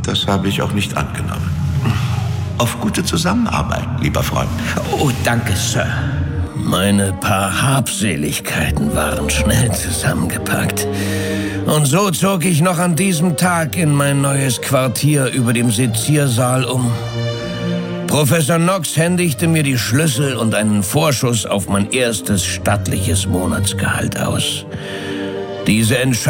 Und das habe ich auch nicht angenommen. Auf gute Zusammenarbeit, lieber Freund. Oh, danke, Sir. Meine paar Habseligkeiten waren schnell zusammengepackt. Und so zog ich noch an diesem Tag in mein neues Quartier über dem Seziersaal um. Professor Knox händigte mir die Schlüssel und einen Vorschuss auf mein erstes stattliches Monatsgehalt aus. Diese Entscheidung